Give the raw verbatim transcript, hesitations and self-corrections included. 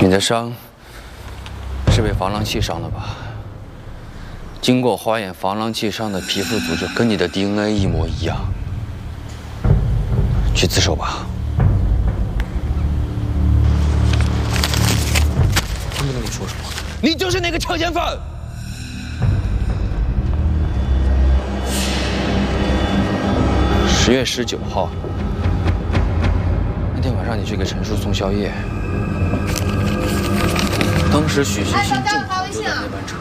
你的伤是被防狼器伤的吧？经过化验，防狼器伤的皮肤组织跟你的 D N A 一模一样。去自首吧。 听不懂你说什么？ 你就是那个强奸犯！十月十九号，那天晚上你去给陈叔送宵夜，当时许旭鑫正好就在那班车